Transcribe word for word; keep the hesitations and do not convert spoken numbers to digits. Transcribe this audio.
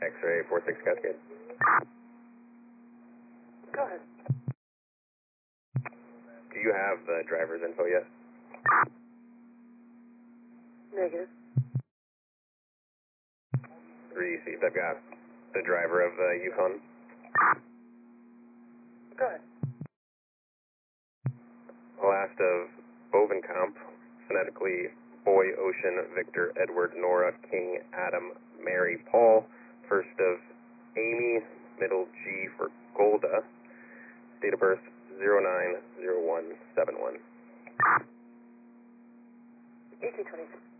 X-ray four six Cascade. Go ahead. Do you have the driver's info yet? Negative. Received. I've got the driver of the Yukon. Go ahead. Last of Bovenkamp, phonetically Boy, Ocean, Victor, Edward, Nora, King, Adam, Mary, Paul. First of Amy, middle G for Golda. Date of birth zero nine zero one seven one. eighteen twenty-six.